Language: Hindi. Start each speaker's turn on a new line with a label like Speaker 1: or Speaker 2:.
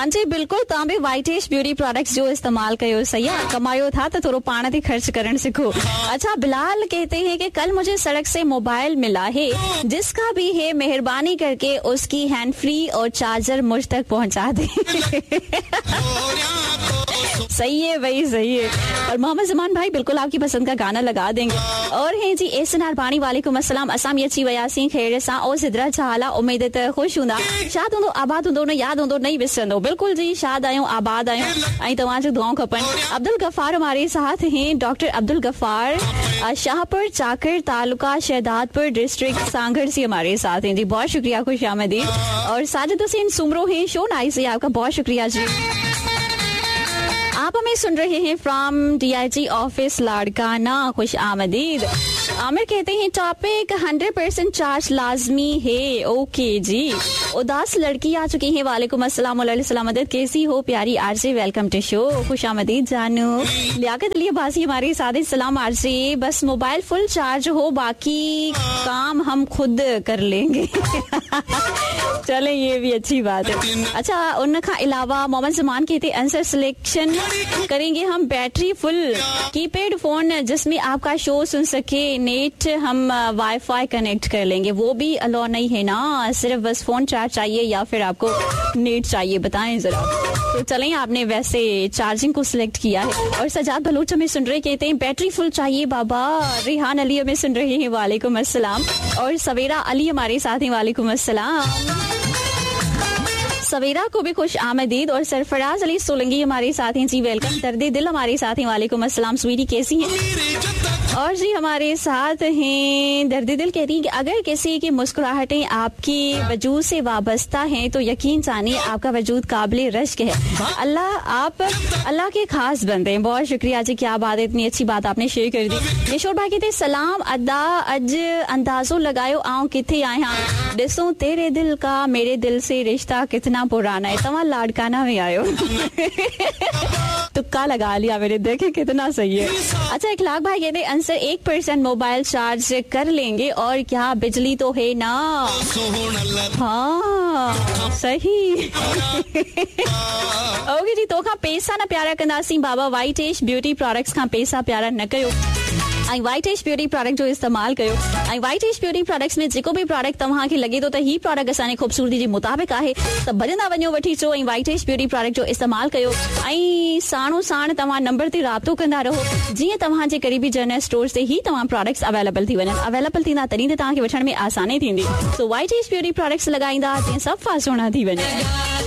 Speaker 1: हाँ जी बिल्कुल, तव्हां बि वाइटेश ब्यूटी प्रोडक्ट्स जो इस्तेमाल कयो, सही है, कमायो था तो थोड़ा पाण ते खर्च करना सीखो। अच्छा, बिलाल कहते हैं कि कल मुझे सड़क से मोबाइल मिला है, जिसका भी है मेहरबानी करके उसकी हैंड फ्री और चार्जर मुझ तक पहुंचा दे। सही है भाई, सही है। और मोहम्मद जमान भाई बिल्कुल आपकी पसंद का गाना लगा देंगे। और है जी एसएनआर पानी, वालेकुम अस्सलाम, असां बि अची वियासीं खैर सां और सिदरा चाला, उम्मीद त खुश हूंदा, शाद हूंदो, आबाद हूंदो, न याद हूंदो, नहीं विसरंदो। बिल्कुल जी, शाद आयो, आबाद आयो, ऐं तव्हांजो दुआऊं खपनि। अब्दुल गफ्फार हमारे साथ हैं, डॉक्टर अब्दुल गफ्फार, शाहपुर चाकर तालुका शहदादपुर डिस्ट्रिक्ट सांगड़ से हमारे साथ हैं जी, बहुत शुक्रिया, खुश आमदीद। और साजिद हुसैन सुमरो हैं, शो नाइस है आपका, बहुत शुक्रिया जी। आप हमें सुन रहे हैं फ्रॉम DIG ऑफिस लाड़काना, खुश आमदीद। आमिर कहते हैं टॉपिक 100% चार्ज लाजमी है। ओके जी। उदास लड़की आ चुकी है, वालेकुम अस्सलाम वालेकुम, कैसी हो प्यारी आरजे, वेलकम टू शो, खुश आमदीद जानू। लियाकत अली अब्बासी हमारे साथ, सलाम आरजे, बस मोबाइल फुल चार्ज हो, बाकी काम हम खुद कर लेंगे। चले, ये भी अच्छी बात है। अच्छा, उनका अलावा मोहम्मद जमान कहते आंसर सिलेक्शन करेंगे हम, बैटरी फुल कीपैड फोन जिसमें आपका शो सुन सके, नेट हम वाईफाई कनेक्ट कर लेंगे, वो भी अलाउ नहीं है ना, सिर्फ बस फोन चार्ज चाहिए या फिर आपको नेट चाहिए, बताएं जरा। तो चलें, आपने वैसे चार्जिंग को सिलेक्ट किया है। और सजाद बलूच हमें सुन रहे, कहते हैं बैटरी फुल चाहिए बाबा। रिहान अली हमें सुन रहे हैं, वालेकुम अस्सलाम। और सवेरा अली हमारे साथ हैं, वालेकुम अस्सलाम, सवेरा को भी खुश आमदीद। और सरफराज अली सोलंगी हमारे साथ हैं जी, वेलकम। दर्दे दिल हमारे साथ हैं, वालेकुम अस्सलाम, स्वीटी कैसी हैं। और जी हमारे साथ हैं दर्दे दिल, कहती हैं कि अगर किसी की मुस्कुराहटें आपकी वजूद से वाबस्ता हैं तो यकीन जानिए आपका वजूद काबिल रश्क है। आप अल्लाह के खास बंदे हैं। बहुत शुक्रिया जी, क्या बात है, इतनी अच्छी बात आपने शेयर कर दी। किशोर भाई कहते सलाम अदा, अज अंदाजो लगायो आऊं किथे आया, ॾिसो तेरे दिल का मेरे दिल से रिश्ता कितना पुराना है। तव्हां लाड़काना में आयो। तुक्का लगा लिया मेरे, देखे कितना सही है। अच्छा, इखलाक भाई कहते आंसर 1% मोबाइल चार्ज कर लेंगे और क्या, बिजली तो है ना। हाँ सही। ओके जी, तो खां पैसा न प्यारा कंदासीं बाबा, वाइटेश ब्यूटी प्रोडक्ट्स खां पैसा प्यारा न कयो, ऐं वाइटेश ब्यूटी प्रोडक्ट जो इस्तेमाल कयो। ऐं वाइटेश ब्यूटी प्रोडक्ट्स में जेको भी प्रोडक्ट तव्हांखे लगे थो त ही प्रोडक्ट असांजी खूबसूरती जे मुताबिक़ आहे, त भॼंदा वञो, वठी अचो ऐं वाइटेश ब्यूटी प्रोडक्ट जो इस्तेमाल कयो। ऐं साणो साण तव्हां नंबर ते राब्तो कंदा रहो, जीअं तव्हांजे करीबी जनरल स्टोर्स ते ही तव्हां प्रोडक्ट्स अवेलेबल थी वञनि। अवेलेबल थींदा तॾहिं त तव्हांखे वठण में आसानी थींदी। सो वाइटेश ब्यूटी प्रोडक्ट्स लॻाईंदा, तीअं सफ़ा सुहिणा थी वञे।